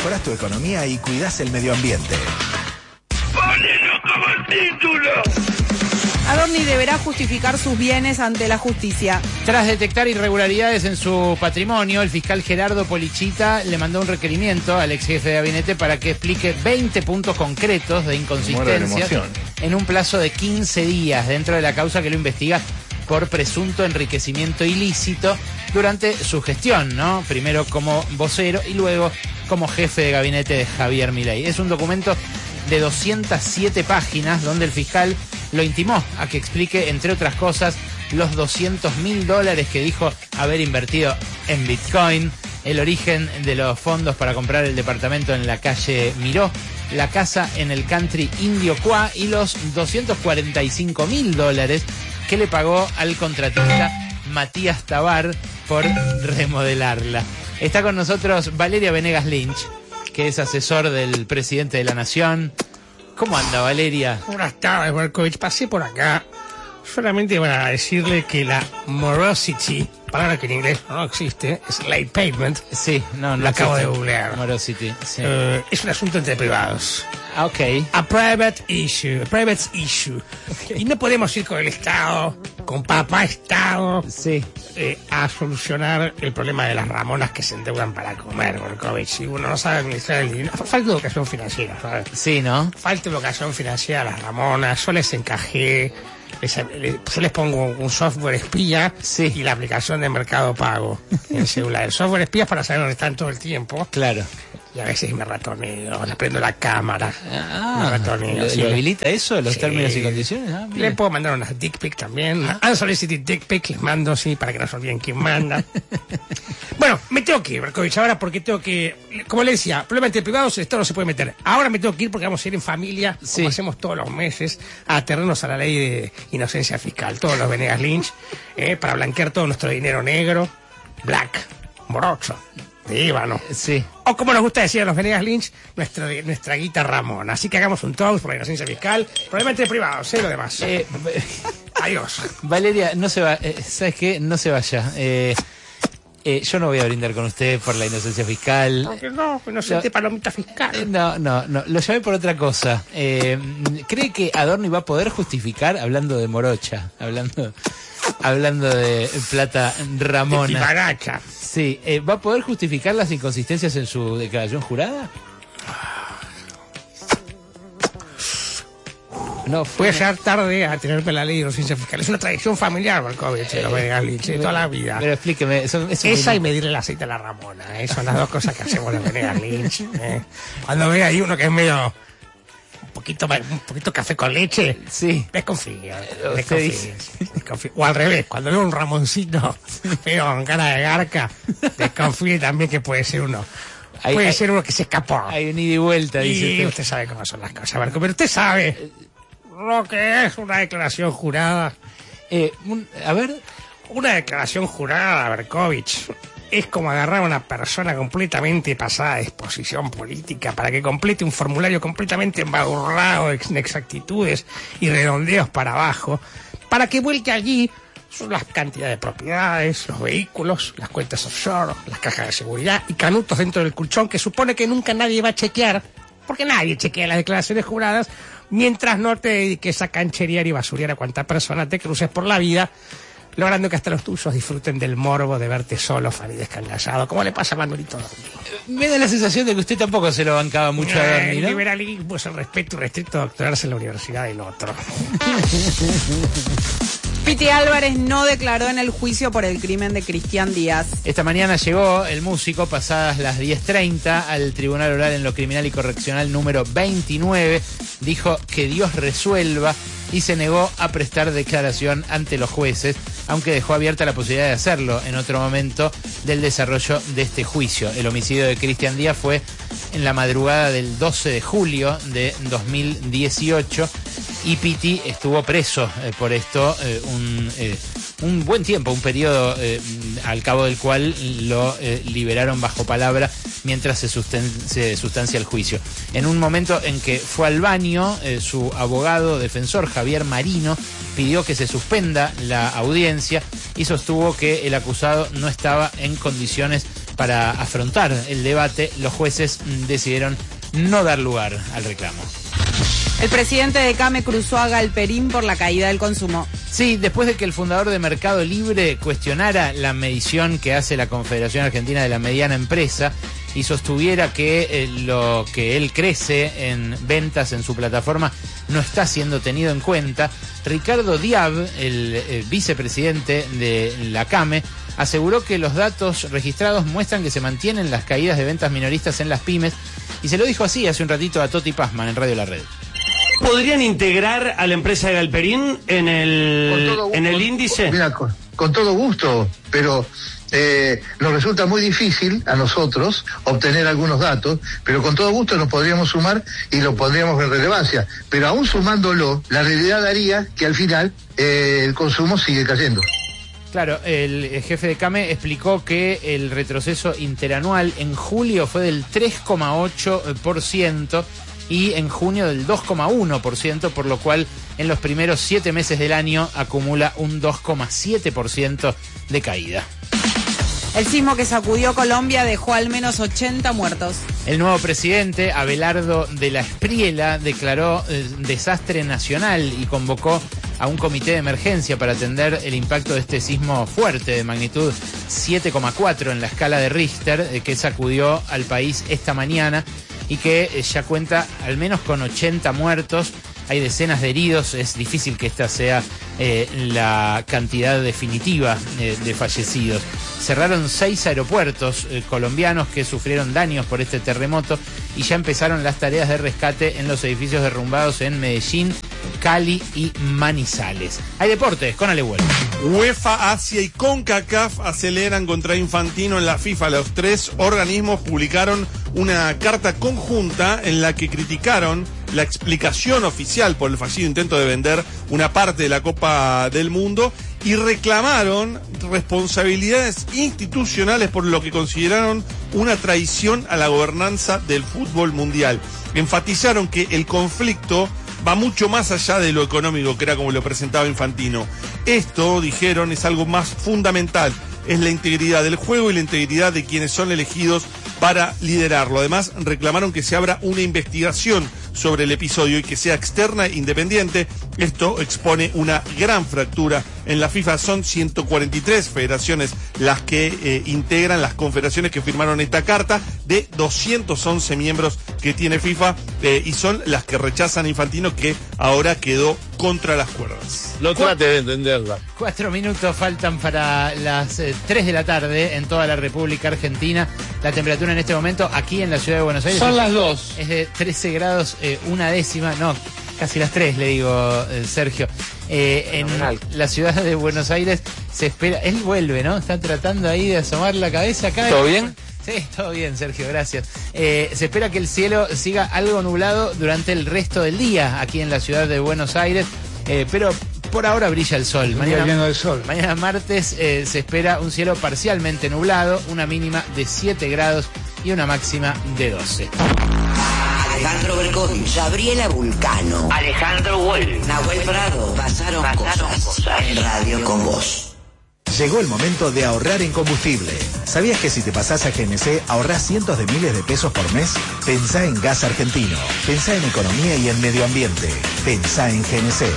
mejorás tu economía y cuidás el medio ambiente. ¡Ponelo como título! Adorni deberá justificar sus bienes ante la justicia. Tras detectar irregularidades en su patrimonio, el fiscal Gerardo Polichita le mandó un requerimiento al ex jefe de gabinete para que explique 20 puntos concretos de inconsistencias en un plazo de 15 días dentro de la causa que lo investiga por presunto enriquecimiento ilícito durante su gestión, ¿no? Primero como vocero y luego como jefe de gabinete de Javier Milei. Es un documento de 207 páginas donde el fiscal lo intimó a que explique, entre otras cosas, los $200.000 que dijo haber invertido en Bitcoin, el origen de los fondos para comprar el departamento en la calle Miró, la casa en el country Indio Cuá y los $245.000 que le pagó al contratista Matías Tabar por remodelarla. Está con nosotros Valeria Venegas Lynch, que es asesor del presidente de la Nación. ¿Cómo anda, Valeria? Buenas tardes, Berkovich. Pasé por acá solamente para decirle que la morosity, palabra que en inglés no existe, es late payment. Sí, no la acabo de googlear. Morosity, sí. Es un asunto entre privados. Ah, ok. A private issue. Okay. Y no podemos ir con el Estado, con papá Estado, sí, a solucionar el problema de las ramonas que se endeudan para comer, Berkovich. Si uno no sabe administrar el dinero, falta educación financiera, ¿sabes? Sí, ¿no? Falta educación financiera a las ramonas. Yo les encajé. Yo les pongo un software espía, sí, y la aplicación de Mercado Pago en el celular. El software espía es para saber dónde están todo el tiempo. Claro. Y a veces me ratoneo, le prendo la cámara. Me ratoneo. ¿Lo habilita eso, los sí, términos y condiciones? Ah, le puedo mandar unas dick pic también. Unsolicited dick pic les mando, sí, para que no se olviden quién manda. Bueno, me tengo que ir, Berkovich, ahora porque tengo que... Como le decía, problema entre privados, el Estado no se puede meter. Ahora me tengo que ir porque vamos a ir en familia, sí, como hacemos todos los meses, a aterrarnos a la ley de inocencia fiscal. Todos los Venegas Lynch, para blanquear todo nuestro dinero negro, black, morocho, de ébano. Sí. O como nos gusta decir a los Venegas Lynch, nuestra guita Ramón. Así que hagamos un toast por la inocencia fiscal. Problema entre privados, lo demás. Adiós. Valeria, no se va, ¿sabes qué? No se vaya. Yo no voy a brindar con usted por la inocencia fiscal. No, inocente palomita fiscal. No, lo llamé por otra cosa. ¿Cree que Adorni va a poder justificar, hablando de morocha, hablando de plata ramona? De pibaracha. Sí, ¿va a poder justificar las inconsistencias en su declaración jurada? No, puede llegar tarde a tenerme la ley de inocencia fiscal. Es una tradición familiar, Berkovich, de los Venegas Lynch, de toda la vida. Pero explíqueme. Esa y medirle el aceite a la Ramona. Son las dos cosas que hacemos los Venegas Lynch. Cuando ve ahí uno que es medio... Un poquito café con leche. Sí. Desconfío. O al revés, cuando veo un Ramoncito feo con cara de garca, desconfíe también que puede ser uno. Puede ser uno que se escapó. Hay un ida y vuelta, dice usted sabe cómo son las cosas, Berkovich. Pero usted sabe lo que es una declaración jurada. A ver. Una declaración jurada, Berkovich, es como agarrar a una persona completamente pasada de exposición política para que complete un formulario completamente embadurnado de inexactitudes y redondeos para abajo, para que vuelque allí las cantidades de propiedades, los vehículos, las cuentas offshore, las cajas de seguridad y canutos dentro del colchón que supone que nunca nadie va a chequear, porque nadie chequea las declaraciones juradas, mientras no te dediques a cancherear y basurear a cuanta persona te cruces por la vida, logrando que hasta los tuyos disfruten del morbo de verte solo, fan y descangallado, como le pasa a Manuelito Adorni. Me da la sensación de que usted tampoco se lo bancaba mucho a Adorni, ¿no? El liberalismo es el respeto y restricto de doctorarse en la universidad del otro. Piti Álvarez no declaró en el juicio por el crimen de Cristian Díaz. Esta mañana llegó el músico, pasadas las 10:30, al Tribunal Oral en lo Criminal y Correccional número 29. Dijo que Dios resuelva y se negó a prestar declaración ante los jueces, aunque dejó abierta la posibilidad de hacerlo en otro momento del desarrollo de este juicio. El homicidio de Cristian Díaz fue en la madrugada del 12 de julio de 2018 y Piti estuvo preso por esto un buen tiempo, un periodo al cabo del cual lo liberaron bajo palabra mientras se sustancia el juicio. En un momento en que fue al baño, su abogado defensor Javier Marino pidió que se suspenda la audiencia y sostuvo que el acusado no estaba en condiciones para afrontar el debate, los jueces decidieron no dar lugar al reclamo. El presidente de CAME cruzó a Galperín por la caída del consumo. Sí, después de que el fundador de Mercado Libre cuestionara la medición que hace la Confederación Argentina de la Mediana Empresa y sostuviera que lo que él crece en ventas en su plataforma no está siendo tenido en cuenta, Ricardo Diab, el vicepresidente de la CAME, aseguró que los datos registrados muestran que se mantienen las caídas de ventas minoristas en las pymes, y se lo dijo así hace un ratito a Toti Pazman en Radio La Red. ¿Podrían integrar a la empresa de Galperín en el índice? Mira, con todo gusto, pero nos resulta muy difícil a nosotros obtener algunos datos, pero con todo gusto nos podríamos sumar y lo pondríamos en relevancia. Pero aún sumándolo, la realidad daría que al final el consumo sigue cayendo. Claro, el jefe de CAME explicó que el retroceso interanual en julio fue del 3,8%, y en junio del 2,1%, por lo cual en los primeros 7 meses del año acumula un 2,7% de caída. El sismo que sacudió Colombia dejó al menos 80 muertos. El nuevo presidente, Abelardo de la Espriella, declaró desastre nacional y convocó a un comité de emergencia para atender el impacto de este sismo fuerte de magnitud 7,4 en la escala de Richter, que sacudió al país esta mañana y que ya cuenta al menos con 80 muertos. Hay decenas de heridos, es difícil que esta sea la cantidad definitiva de fallecidos. Cerraron 6 aeropuertos colombianos que sufrieron daños por este terremoto y ya empezaron las tareas de rescate en los edificios derrumbados en Medellín, Cali y Manizales. Hay deportes con Ale Huel. UEFA, Asia y CONCACAF aceleran contra Infantino en la FIFA. Los 3 organismos publicaron una carta conjunta en la que criticaron la explicación oficial por el fallido intento de vender una parte de la Copa del Mundo y reclamaron responsabilidades institucionales por lo que consideraron una traición a la gobernanza del fútbol mundial. Enfatizaron que el conflicto va mucho más allá de lo económico, que era como lo presentaba Infantino. Esto, dijeron, es algo más fundamental. Es la integridad del juego y la integridad de quienes son elegidos para liderarlo. Además, reclamaron que se abra una investigación sobre el episodio y que sea externa e independiente. Esto expone una gran fractura en la FIFA. Son 143 federaciones las que integran las confederaciones que firmaron esta carta, de 211 miembros que tiene FIFA, y son las que rechazan a Infantino, que ahora quedó contra las cuerdas. No trate de entenderla. 4 minutos faltan para las 3 de la tarde en toda la República Argentina. La temperatura en este momento aquí en la ciudad de Buenos Aires Son las 2. es de 13 grados, una décima, no, casi las 3, le digo, Sergio. En la ciudad de Buenos Aires se espera, él vuelve, ¿no? Está tratando ahí de asomar la cabeza acá. ¿Todo bien? Sí, todo bien, Sergio, gracias. Se espera que el cielo siga algo nublado durante el resto del día aquí en la ciudad de Buenos Aires, pero por ahora brilla el sol. Mañana martes se espera un cielo parcialmente nublado, una mínima de 7 grados y una máxima de 12. Alejandro Berkovich, Gabriela Vulcano, Alejandro Wolf, Nahuel Prado, pasaron cosas en Radio con Vos. Llegó el momento de ahorrar en combustible. ¿Sabías que si te pasás a GNC ahorrás cientos de miles de pesos por mes? Pensá en gas argentino. Pensá en economía y en medio ambiente. Pensá en GNC.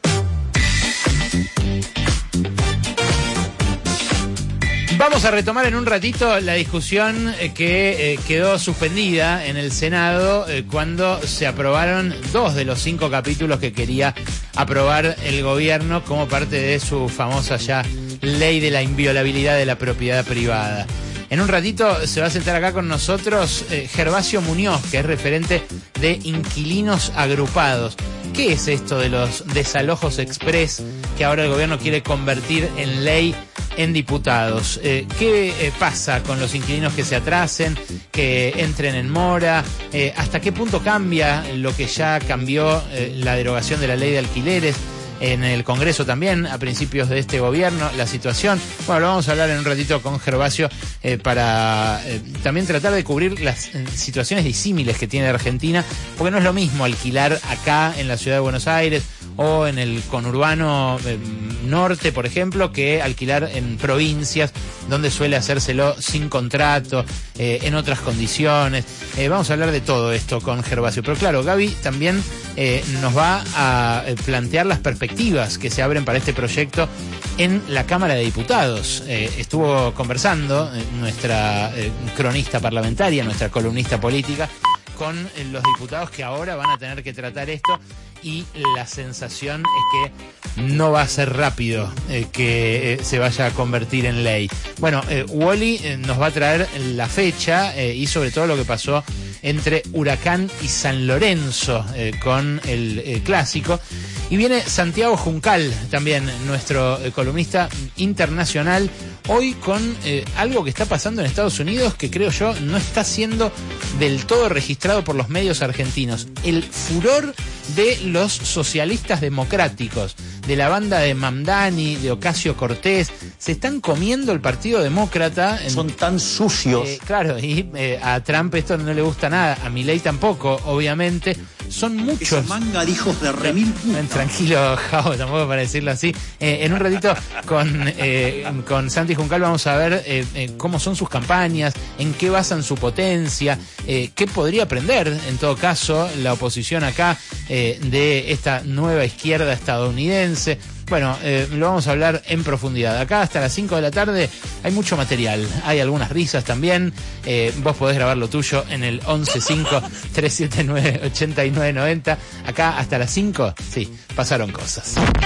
Vamos a retomar en un ratito la discusión que quedó suspendida en el Senado cuando se aprobaron 2 de los 5 capítulos que quería aprobar el gobierno como parte de su famosa ya ley de la inviolabilidad de la propiedad privada. En un ratito se va a sentar acá con nosotros Gervasio Muñoz, que es referente de Inquilinos Agrupados. ¿Qué es esto de los desalojos express que ahora el gobierno quiere convertir en ley en diputados? ¿Qué pasa con los inquilinos que se atrasen, que entren en mora? ¿Hasta qué punto cambia lo que ya cambió la derogación de la ley de alquileres? En el Congreso también, a principios de este gobierno, la situación. Bueno, lo vamos a hablar en un ratito con Gervasio para también tratar de cubrir las situaciones disímiles que tiene Argentina, porque no es lo mismo alquilar acá en la ciudad de Buenos Aires o en el conurbano norte, por ejemplo, que alquilar en provincias, donde suele hacérselo sin contrato, en otras condiciones. Vamos a hablar de todo esto con Gervasio. Pero claro, Gaby también nos va a plantear las perspectivas que se abren para este proyecto en la Cámara de Diputados. Estuvo conversando nuestra cronista parlamentaria, nuestra columnista política, con los diputados que ahora van a tener que tratar esto, y la sensación es que no va a ser rápido que se vaya a convertir en ley. Bueno, Wally nos va a traer la fecha y sobre todo lo que pasó entre Huracán y San Lorenzo con el clásico. Y viene Santiago Juncal, también nuestro columnista internacional, hoy con algo que está pasando en Estados Unidos que creo yo no está siendo del todo registrado por los medios argentinos. El furor de los socialistas democráticos, de la banda de Mamdani, de Ocasio Cortés, se están comiendo el Partido Demócrata. Son tan sucios. Claro, y a Trump esto no le gusta nada, a Milei tampoco, obviamente. Son muchos. Esa manga de hijos de remil puta. Tranquilo, Jao, tampoco para decirlo así. En un ratito con Santi Juncal vamos a ver cómo son sus campañas, en qué basan su potencia, qué podría aprender, en todo caso, la oposición acá de esta nueva izquierda estadounidense. Bueno, lo vamos a hablar en profundidad. Acá hasta las 5 de la tarde hay mucho material. Hay algunas risas también. Vos podés grabar lo tuyo en el 115-379-8990. Acá hasta las 5, sí, pasaron cosas.